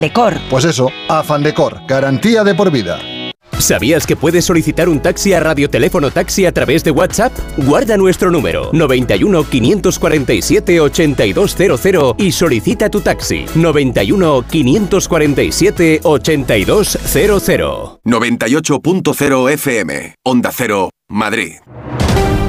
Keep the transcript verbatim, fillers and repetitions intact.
Decor. Pues eso, Afandecor, garantía de por vida. ¿Sabías que puedes solicitar un taxi a Radioteléfono Taxi a través de WhatsApp? Guarda nuestro número noventa y uno, quinientos cuarenta y siete, ochenta y dos cero cero y solicita tu taxi noventa y uno, quinientos cuarenta y siete, ochenta y dos cero cero. noventa y ocho punto cero F M, Onda Cero, Madrid.